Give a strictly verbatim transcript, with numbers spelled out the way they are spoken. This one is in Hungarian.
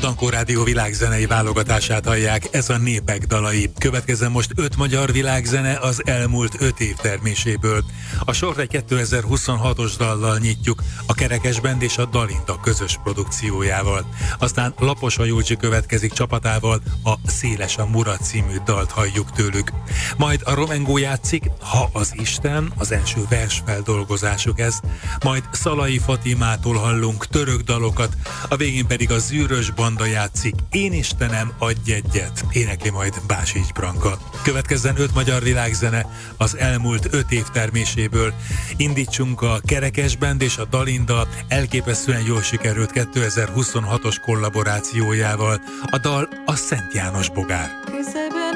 Dankó Rádió világzenei válogatását hallják, ez a Népek dalai. Következzen most öt magyar világzene az elmúlt öt év terméséből. A sort egy kétezer-huszonhatos dallal nyitjuk, a Kerekes Band és a Dalinda közös produkciójával. Aztán Laposa Józsi következik csapatával, a Széles a Murat című dalt halljuk tőlük. Majd a Romengó játszik, Ha az Isten, az első versfeldolgozásuk ez, majd Szalai Fatimától hallunk török dalokat, a végén pedig a Zűrös Banda játszik, Én Istenem, adj egyet, énekli majd Básics Branka. Következzen öt magyar világzene az elmúlt öt év terméséből. Indítsunk a Kerekes Band és a Dalinda elképesztően jól sikerült kétezer-huszonhatos kollaborációjával. A dal a Szent János Bogár. Küszöb